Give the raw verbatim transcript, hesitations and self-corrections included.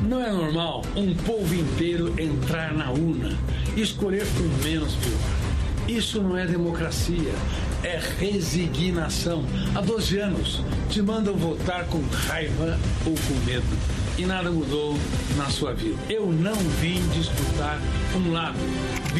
Não é normal um povo inteiro entrar na urna e escolher por menos pior. Isso não é democracia, é resignação. Há doze anos te mandam votar com raiva ou com medo. E nada mudou na sua vida. Eu não vim disputar um lado.